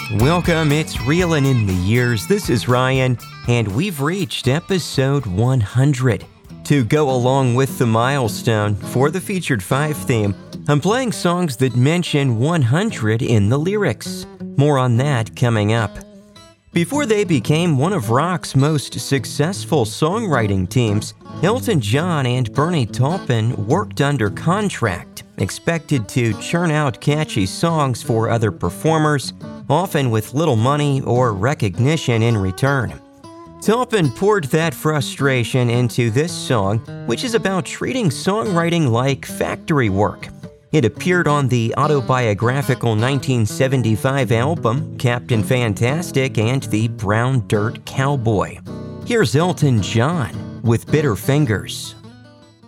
Welcome, it's Reelin' in the Years. This is Ryan, and we've reached episode 100. To go along with the milestone for the Featured 5 theme, I'm playing songs that mention 100 in the lyrics. More on that coming up. Before they became one of rock's most successful songwriting teams, Elton John and Bernie Taupin worked under contract, expected to churn out catchy songs for other performers, often with little money or recognition in return. Taupin poured that frustration into this song, which is about treating songwriting like factory work. It appeared on the autobiographical 1975 album Captain Fantastic and the Brown Dirt Cowboy. Here's Elton John with Bitter Fingers.